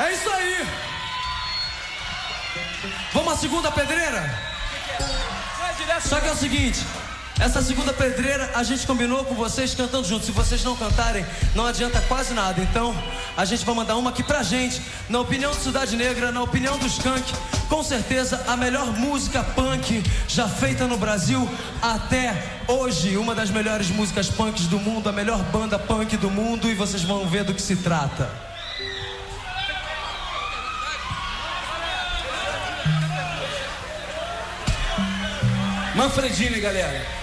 É isso aí. Vamos à segunda pedreira? Só que é o seguinte, essa segunda pedreira a gente combinou com vocês cantando juntos. Se vocês não cantarem, não adianta quase nada. Então a gente vai mandar uma aqui pra gente. Na opinião do Cidade Negra, na opinião do Skank, com certeza a melhor música punk já feita no Brasil até hoje. Uma das melhores músicas punks do mundo, a melhor banda punk do mundo. E vocês vão ver do que se trata. Manfredini, galera.